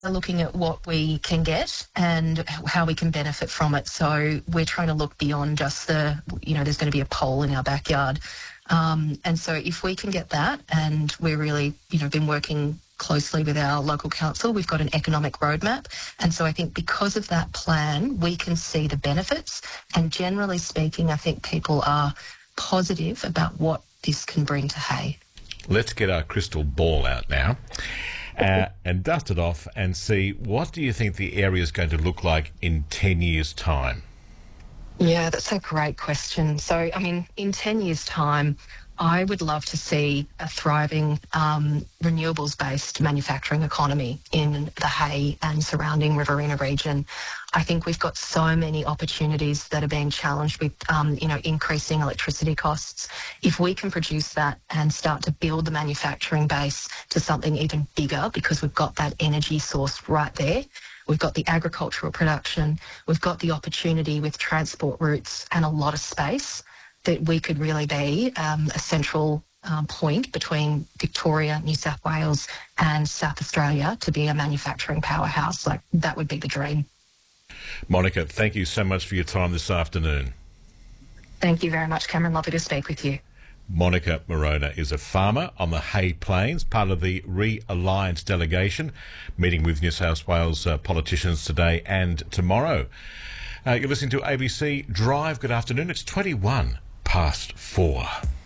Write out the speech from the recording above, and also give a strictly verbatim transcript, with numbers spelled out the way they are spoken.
looking at what we can get and how we can benefit from it. So we're trying to look beyond just the, you know, there's going to be a pole in our backyard. Um, and so if we can get that, and we're really, you know, been working closely with our local council, we've got an economic roadmap. And so I think because of that plan, we can see the benefits. And generally speaking, I think people are positive about what this can bring to Hay. Let's get our crystal ball out now. Uh, and dust it off and see, what do you think the area is going to look like in ten years' time? Yeah, that's a great question. So, I mean, in ten years' time, I would love to see a thriving um, renewables-based manufacturing economy in the Hay and surrounding Riverina region. I think we've got so many opportunities that are being challenged with, um, you know, increasing electricity costs. If we can produce that and start to build the manufacturing base to something even bigger, because we've got that energy source right there, we've got the agricultural production, we've got the opportunity with transport routes and a lot of space, that we could really be um, a central um, point between Victoria, New South Wales and South Australia to be a manufacturing powerhouse. Like, that would be the dream. Monica, thank you so much for your time this afternoon. Thank you very much, Cameron. Lovely to speak with you. Monica Moroney is a farmer on the Hay Plains, part of the Re-Alliance delegation, meeting with New South Wales uh, politicians today and tomorrow. Uh, you're listening to A B C Drive. Good afternoon. It's twenty-one past four.